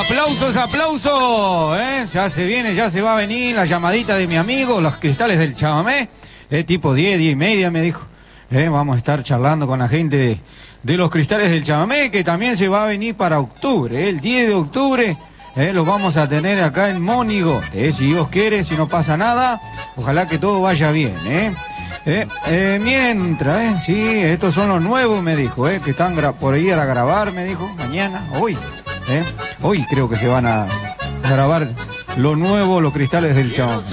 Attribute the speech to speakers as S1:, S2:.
S1: Aplausos, aplausos. Ya se viene, ya se va a venir la llamadita de mi amigo, los cristales del chamamé. Tipo 10, 10 y media me dijo. Vamos a estar charlando con la gente de los cristales del chamamé, que también se va a venir para octubre. El 10 de octubre los vamos a tener acá en Monigote. Si Dios quiere, si no pasa nada, ojalá que todo vaya bien. Mientras, sí, estos son los nuevos, me dijo, que están por ahí a grabar, me dijo, mañana, hoy. Hoy creo que se van a grabar lo nuevo, los cristales del chamamé.